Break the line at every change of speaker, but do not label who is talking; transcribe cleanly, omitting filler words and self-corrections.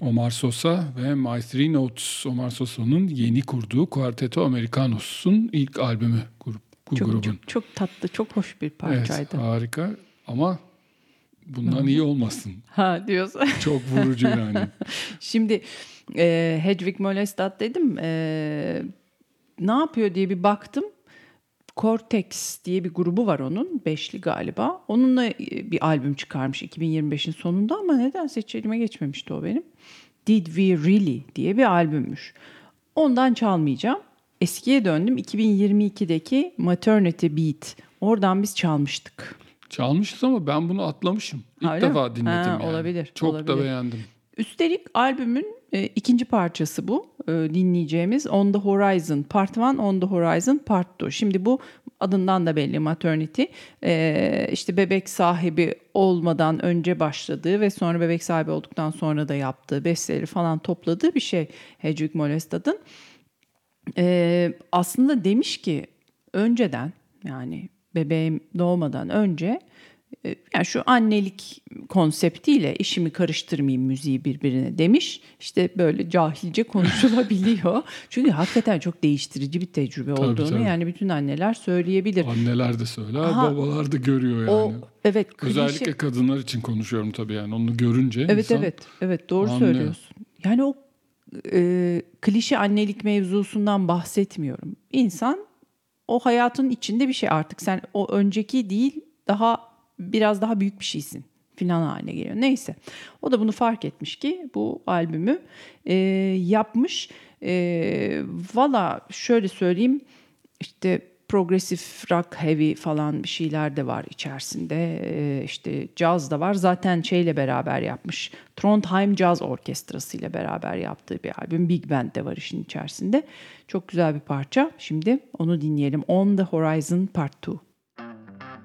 Omar Sosa ve My Three Notes. Omar Sosa'nın yeni kurduğu Quarteto Americanos'un ilk albümü bu
Çok
grubun.
çok çok tatlı, çok hoş bir parçaydı.
Evet, harika ama bundan iyi olmasın.
Ha diyorsun.
Çok vurucu yani.
Şimdi Hedwig Molestad dedim. Ne yapıyor diye bir baktım. Cortex diye bir grubu var onun. Beşli galiba. Onunla bir albüm çıkarmış 2025'in sonunda ama nedense hiç elime geçmemişti o benim. Did We Really diye bir albümmüş. Ondan çalmayacağım. Eskiye döndüm. 2022'deki Maternity Beat. Oradan biz çalmıştık.
Çalmışız ama ben bunu atlamışım. İlk
Öyle mi?
defa dinledim yani.
Olabilir.
Çok
olabilir.
da beğendim.
Üstelik albümün ikinci parçası bu. Dinleyeceğimiz On The Horizon Part 1, On The Horizon Part 2. Şimdi bu adından da belli, maternity. İşte bebek sahibi olmadan önce başladığı ve sonra bebek sahibi olduktan sonra da yaptığı besteleri falan topladığı bir şey Hedwig Molestad'ın. Aslında demiş ki önceden, yani bebeğim doğmadan önce, yani şu annelik konseptiyle işimi karıştırmayayım müziği birbirine demiş. İşte böyle cahilce konuşulabiliyor. Çünkü hakikaten çok değiştirici bir tecrübe olduğunu
Tabii.
yani bütün anneler söyleyebilir.
Anneler de söyler, babalar da görüyor yani.
Evet,
özellikle kadınlar için konuşuyorum tabii yani onu görünce insan
evet doğru
anlıyor.
Söylüyorsun. Yani o klişe annelik mevzusundan bahsetmiyorum. İnsan o hayatın içinde bir şey artık. Sen o önceki değil, biraz daha büyük bir şeysin filan haline geliyor. Neyse. O da bunu fark etmiş ki bu albümü yapmış. Valla şöyle söyleyeyim, işte progresif rock, heavy falan bir şeyler de var içerisinde. İşte caz da var. Zaten şeyle beraber yapmış. Trondheim Jazz Orkestrası ile beraber yaptığı bir albüm. Big Band de var işin içerisinde. Çok güzel bir parça. Şimdi onu dinleyelim. On the Horizon Part 2.